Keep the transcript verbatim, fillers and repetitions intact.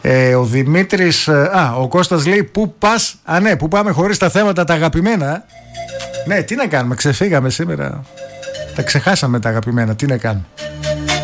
Ε, ο Δημήτρης, α, ο Κώστας λέει πού πας, α ναι, πού πάμε χωρίς τα θέματα τα αγαπημένα. Ναι, τι να κάνουμε, ξεφύγαμε σήμερα. Τα ξεχάσαμε τα αγαπημένα, τι να κάνουμε.